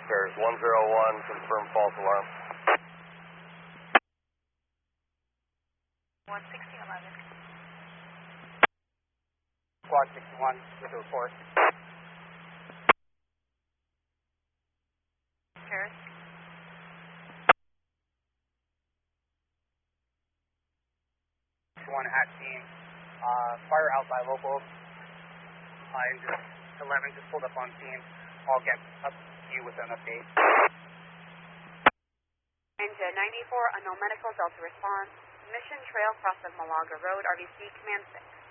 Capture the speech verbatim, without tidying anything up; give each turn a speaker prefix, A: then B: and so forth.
A: There's one zero one, confirm false alarm.
B: one sixty eleven.
C: Squad sixty-one with a report.
B: Paris.
C: One at scene. Uh, fire out by locals. Uh, engine eleven just pulled up on scene. I'll get up to you with an update.
B: Engine ninety-four, unknown medical, Delta response. Mission Trail, cross of Malaga Road, R V C, command six.